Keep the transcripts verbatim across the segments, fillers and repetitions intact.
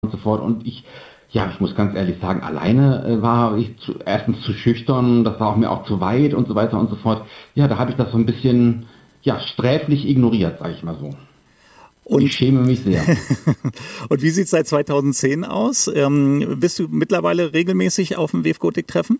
und so fort. Und ich, ja, ich muss ganz ehrlich sagen, alleine äh, war ich zu, erstens zu schüchtern, das war auch mir auch zu weit und so weiter und so fort. Ja, da habe ich das so ein bisschen, ja, sträflich ignoriert, sage ich mal so. Und ich Und, schäme mich sehr. und wie sieht es seit zweitausendzehn aus? Ähm, bist du mittlerweile regelmäßig auf dem W F Gothic-Treffen?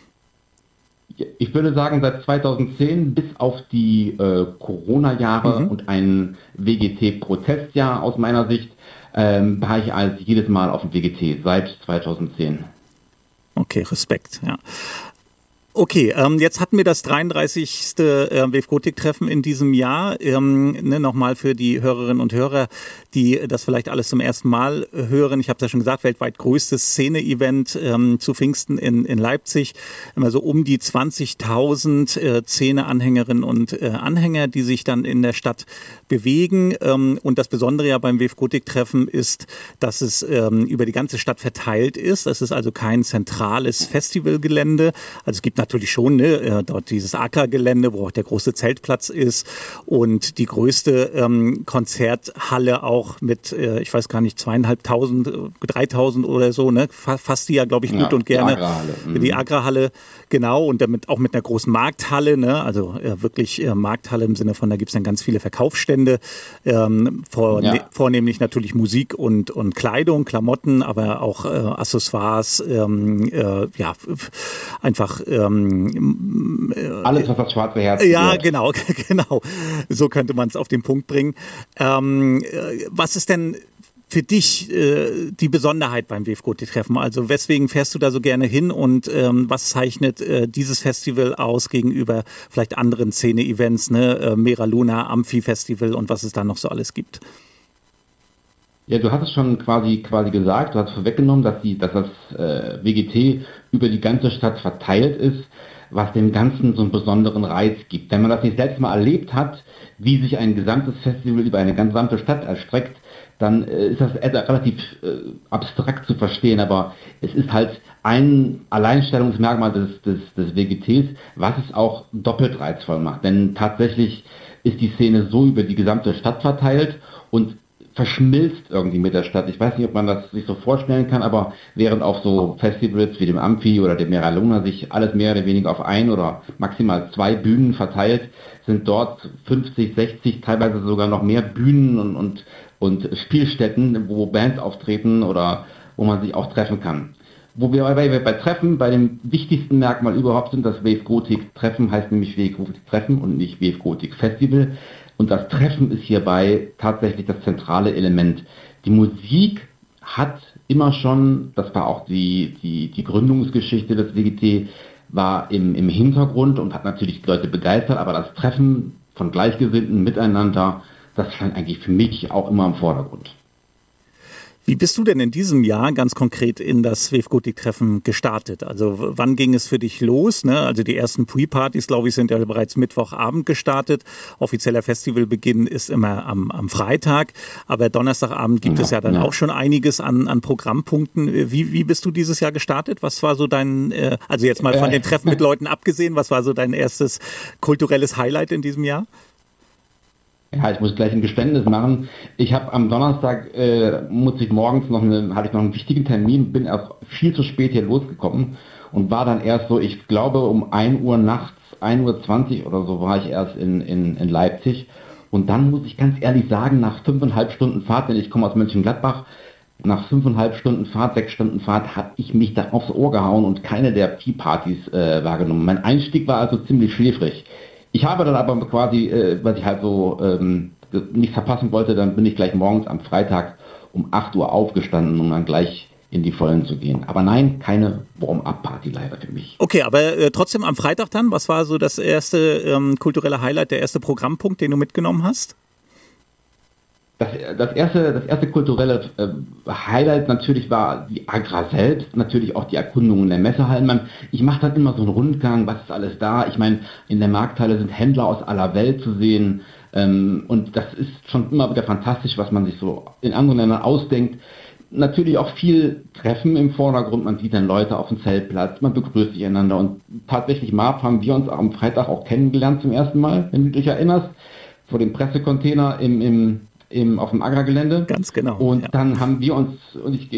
Ich würde sagen, seit zweitausendzehn bis auf die äh, Corona-Jahre Mhm. und ein W G T-Protestjahr aus meiner Sicht, ähm, war ich also jedes Mal auf dem W G T seit zweitausendzehn. Okay, Respekt, ja. Okay, ähm, jetzt hatten wir das dreiunddreißigste Äh, W F Gothic-Treffen in diesem Jahr. Ähm, ne, nochmal für die Hörerinnen und Hörer, die das vielleicht alles zum ersten Mal hören. Ich habe es ja schon gesagt, weltweit größtes Szene-Event ähm, zu Pfingsten in, in Leipzig. Immer so um die zwanzigtausend äh, Szene-Anhängerinnen und äh, Anhänger, die sich dann in der Stadt bewegen. Ähm, und das Besondere ja beim W F Gothic-Treffen ist, dass es ähm, über die ganze Stadt verteilt ist. Es ist also kein zentrales Festivalgelände. Also es gibt natürlich schon ne, dort dieses Agra-Gelände, wo auch der große Zeltplatz ist und die größte ähm, Konzerthalle auch mit, äh, ich weiß gar nicht, zweieinhalbtausend, dreitausend oder so, ne, fasst die ja, glaube ich, gut Ja, und gerne. die Agra-Halle. Mhm. Die Agra-Halle, genau, und damit auch mit einer großen Markthalle, ne, also äh, wirklich äh, Markthalle im Sinne von, da gibt es dann ganz viele Verkaufsstände, ähm, vor, Ja. ne, vornehmlich natürlich Musik und, und Kleidung, Klamotten, aber auch äh, Accessoires, ähm, äh, ja, einfach ähm, Alles, was das schwarze Herz ja, gehört. genau, genau. So könnte man es auf den Punkt bringen. Ähm, was ist denn für dich äh, die Besonderheit beim W F Gothic-Treffen? Also weswegen fährst du da so gerne hin und ähm, was zeichnet äh, dieses Festival aus gegenüber vielleicht anderen Szene-Events, ne? Äh, Mera Luna, Amphi-Festival und was es da noch so alles gibt? Ja, du hast es schon quasi quasi gesagt, du hast vorweggenommen, dass die, dass das äh, W G T über die ganze Stadt verteilt ist, was dem Ganzen so einen besonderen Reiz gibt. Wenn man das nicht selbst mal erlebt hat, wie sich ein gesamtes Festival über eine gesamte Stadt erstreckt, dann äh, ist das relativ äh, abstrakt zu verstehen, aber es ist halt ein Alleinstellungsmerkmal des, des, des W G Ts, was es auch doppelt reizvoll macht. Denn tatsächlich ist die Szene so über die gesamte Stadt verteilt und verschmilzt irgendwie mit der Stadt. Ich weiß nicht, ob man das sich so vorstellen kann, aber während auf so Festivals wie dem Amphi oder dem Mera Luna sich alles mehr oder weniger auf ein oder maximal zwei Bühnen verteilt, sind dort fünfzig, sechzig, teilweise sogar noch mehr Bühnen und, und, und Spielstätten, wo Bands auftreten oder wo man sich auch treffen kann. Wo wir bei, bei Treffen, bei dem wichtigsten Merkmal überhaupt sind, das W F Gothic Treffen heißt nämlich W F Gothic Treffen und nicht W F Gothic Festival. Und das Treffen ist hierbei tatsächlich das zentrale Element. Die Musik hat immer schon, das war auch die, die, die Gründungsgeschichte des W G T, war im, im Hintergrund und hat natürlich die Leute begeistert, aber das Treffen von Gleichgesinnten miteinander, das stand eigentlich für mich auch immer im Vordergrund. Wie bist du denn in diesem Jahr ganz konkret in das W F Gothic-Treffen gestartet? Also w- wann ging es für dich los? Ne? Also die ersten Pre-Partys, glaube ich, sind ja bereits Mittwochabend gestartet. Offizieller Festivalbeginn ist immer am, am Freitag. Aber Donnerstagabend gibt Ja, es ja dann ja. auch schon einiges an, an Programmpunkten. Wie, wie bist du dieses Jahr gestartet? Was war so dein, äh, also jetzt mal von Äh. den Treffen mit Leuten abgesehen, was war so dein erstes kulturelles Highlight in diesem Jahr? Ja, ich muss gleich ein Geständnis machen. Ich habe am Donnerstag, äh, muss ich morgens noch eine, hatte ich noch einen wichtigen Termin, bin erst viel zu spät hier losgekommen und war dann erst so, ich glaube um ein Uhr nachts, ein Uhr zwanzig oder so war ich erst in, in, in Leipzig. Und dann muss ich ganz ehrlich sagen, nach fünfeinhalb Stunden Fahrt, denn ich komme aus Mönchengladbach, nach fünfeinhalb Stunden Fahrt, sechs Stunden Fahrt, habe ich mich da aufs Ohr gehauen und keine der Tea-Partys äh, wahrgenommen. Mein Einstieg war also ziemlich schläfrig. Ich habe dann aber quasi, äh, was ich halt so ähm, nicht verpassen wollte, dann bin ich gleich morgens am Freitag um acht Uhr aufgestanden, um dann gleich in die Vollen zu gehen. Aber nein, keine Warm-up-Party leider für mich. Okay, aber äh, trotzdem am Freitag dann, was war so das erste ähm, kulturelle Highlight, der erste Programmpunkt, den du mitgenommen hast? Das, das erste, das erste kulturelle äh, Highlight natürlich war die Agra selbst, natürlich auch die Erkundungen der Messehallen. Man, ich mache dann immer so einen Rundgang, was ist alles da. Ich meine, in der Markthalle sind Händler aus aller Welt zu sehen. Ähm, und das ist schon immer wieder fantastisch, was man sich so in anderen Ländern ausdenkt. Natürlich auch viel Treffen im Vordergrund. Man sieht dann Leute auf dem Zeltplatz, man begrüßt sich einander. Und tatsächlich, Marv, haben wir uns am Freitag auch kennengelernt zum ersten Mal, wenn du dich erinnerst, vor dem Pressecontainer im, im Im, auf dem Agra-Gelände. Ganz genau. Und ja. dann haben wir uns, und ich